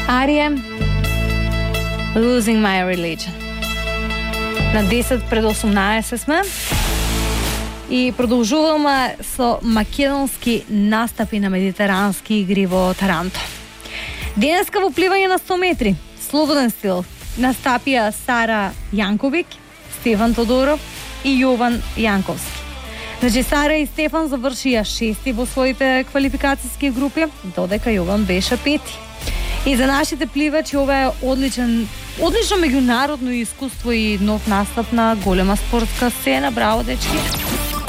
R.E.M. Losing My Religion. На 10 пред 18 сме и продолжуваме со македонски настапи на медитерански игри во Таранто. Денеска во пливање на 100 метри, слободен стил, настапија Сара Јанковик, Стефан Тодоров и Јован Јанковски. Значи, Сара и Стефан завршија 6 во своите квалификацијски групи, додека Јован беше 5. И за нашите пливачи ова е одлично меѓународно искуство и нов настап на голема спортска сцена. Браво, дечки!